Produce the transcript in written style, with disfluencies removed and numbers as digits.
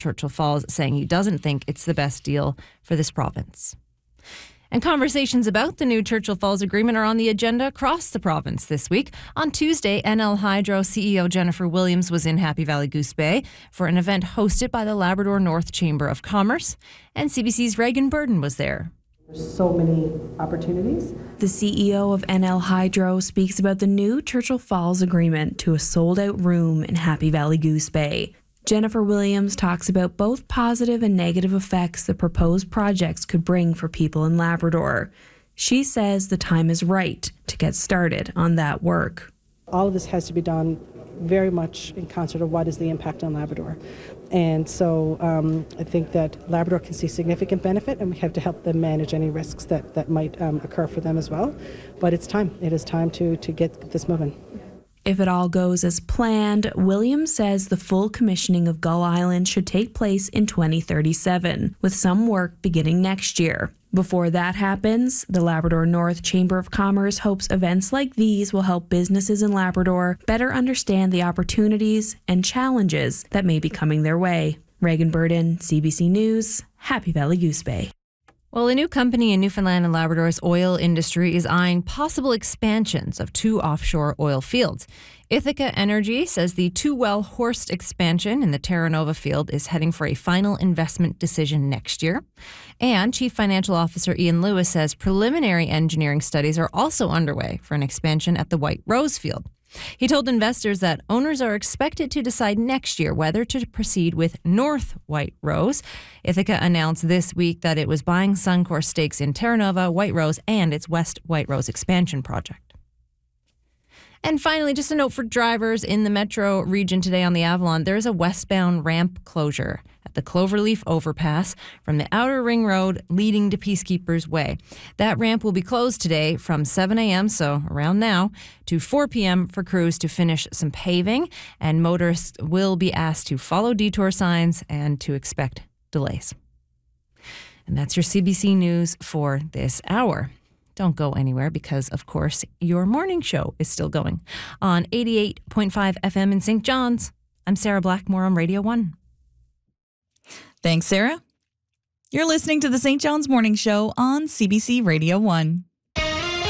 Churchill Falls, saying he doesn't think it's the best deal for this province. And conversations about the new Churchill Falls Agreement are on the agenda across the province this week. On Tuesday, NL Hydro CEO Jennifer Williams was in Happy Valley Goose Bay for an event hosted by the Labrador North Chamber of Commerce, and CBC's Reagan Burden was there. There's so many opportunities. The CEO of NL Hydro speaks about the new Churchill Falls Agreement to a sold-out room in Happy Valley Goose Bay. Jennifer Williams talks about both positive and negative effects the proposed projects could bring for people in Labrador. She says the time is right to get started on that work. All of this has to be done very much in concert of what is the impact on Labrador. And so I think that Labrador can see significant benefit, and we have to help them manage any risks that might occur for them as well. But it's time. It is time to get this moving. If it all goes as planned, Williams says the full commissioning of Gull Island should take place in 2037, with some work beginning next year. Before that happens, the Labrador North Chamber of Commerce hopes events like these will help businesses in Labrador better understand the opportunities and challenges that may be coming their way. Reagan Burden, CBC News, Happy Valley Goose Bay. Well, a new company in Newfoundland and Labrador's oil industry is eyeing possible expansions of 2 offshore oil fields. Ithaca Energy says the 2-well Horst expansion in the Terra Nova field is heading for a final investment decision next year. And Chief Financial Officer Ian Lewis says preliminary engineering studies are also underway for an expansion at the White Rose field. He told investors that owners are expected to decide next year whether to proceed with North White Rose. Ithaca announced this week that it was buying Suncor stakes in Terra Nova, White Rose, and its West White Rose expansion project. And finally, just a note for drivers in the metro region today on the Avalon, there is a westbound ramp closure at the Cloverleaf overpass from the Outer Ring Road leading to Peacekeepers Way. That ramp will be closed today from 7 a.m., so around now, to 4 p.m. for crews to finish some paving, and motorists will be asked to follow detour signs and to expect delays. And that's your CBC News for this hour. Don't go anywhere because, of course, your morning show is still going on 88.5 FM in St. John's. I'm Sarah Blackmore on Radio 1. Thanks, Sarah. You're listening to the St. John's Morning Show on CBC Radio 1.